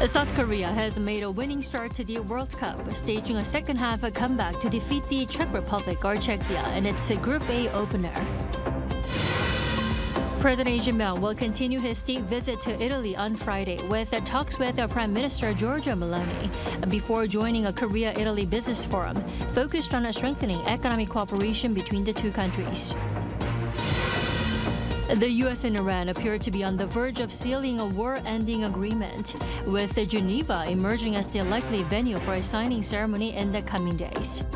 South Korea has made a winning start to the World Cup, staging a second-half comeback to defeat the Czech Republic or Czechia in its Group A opener. President Lee Jae-myung will continue his state visit to Italy on Friday with talks with Prime Minister Giorgia Meloni before joining a Korea-Italy business forum focused on strengthening economic cooperation between the two countries. The U.S. and Iran appear to be on the verge of sealing a war-ending agreement, with Geneva emerging as the likely venue for a signing ceremony in the coming days.